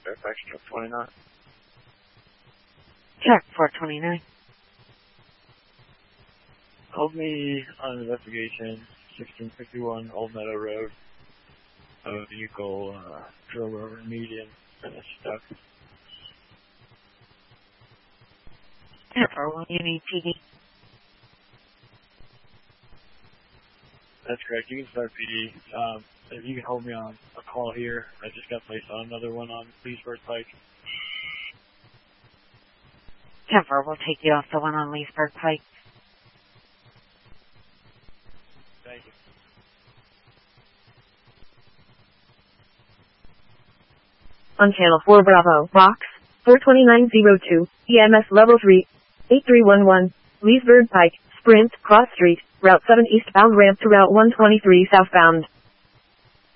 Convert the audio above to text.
Fairfax, truck 29. Check 429. Hold me on investigation, 1651 Old Meadow Road. A vehicle drove over a median and is stuck. 1041, you need PD. That's correct. You can start PD. If you can hold me on a call here, I just got placed on another one on Leesburg Pike. 10-4, we'll take you off the one on Leesburg Pike. Thank you. On Channel 4 Bravo, Box 42902, EMS Level 3, 8311, Leesburg Pike, Sprint, Cross Street, Route 7 eastbound ramp to Route 123 southbound.